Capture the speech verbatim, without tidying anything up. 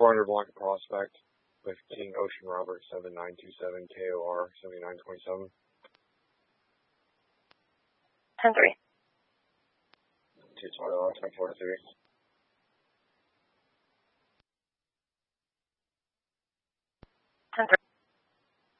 four hundred Blanca Prospect with King Ocean Robert seven nine two seven K O R seventy-nine twenty-seven. ten three. two twenty-one, twenty-four three.